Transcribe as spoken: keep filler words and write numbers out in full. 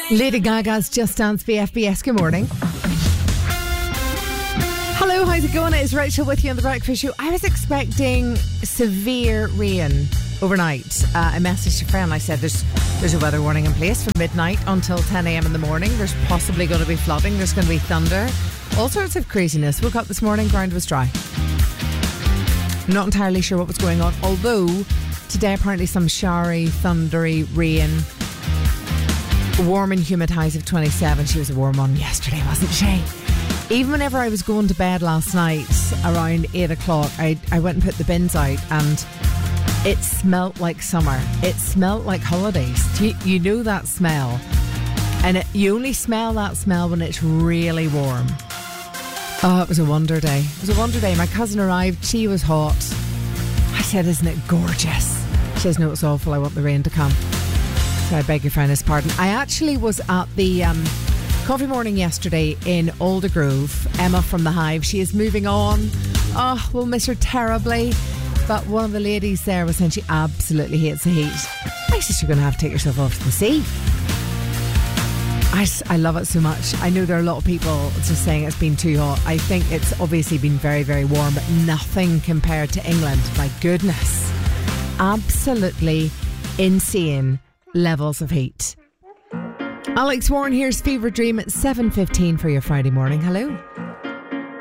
Lady Gaga's Just Dance B F B S. Good morning. Hello, how's it going? It's Rachel with you on The Breakfast Show. I was expecting severe rain overnight. Uh, I messaged a friend. I said there's there's a weather warning in place from midnight until ten a.m. in the morning. There's possibly going to be flooding. There's going to be thunder. All sorts of craziness. Woke up this morning, ground was dry. I'm not entirely sure what was going on. Although today apparently some showery, thundery rain. Warm and humid, highs of twenty-seven. She was a warm one yesterday, wasn't she? Even whenever I was going to bed last night around eight o'clock, I, I went and put the bins out and it smelt like summer. It smelt like holidays. You, you know that smell. And it, you only smell that smell when it's really warm. Oh, it was a wonder day. It was a wonder day. My cousin arrived. She was hot. I said, isn't it gorgeous? She says, no, it's awful. I want the rain to come. So I beg your friend's pardon. I actually was at the um, coffee morning yesterday in Aldergrove. Emma from the Hive. She is moving on. Oh, we'll miss her terribly. But one of the ladies there was saying she absolutely hates the heat. I said, you're going to have to take yourself off to the sea. I, I love it so much. I know there are a lot of people just saying it's been too hot. I think it's obviously been very, very warm, but nothing compared to England. My goodness. Absolutely insane levels of heat. Alex Warren here's Fever Dream at seven fifteen for your Friday morning. Hello.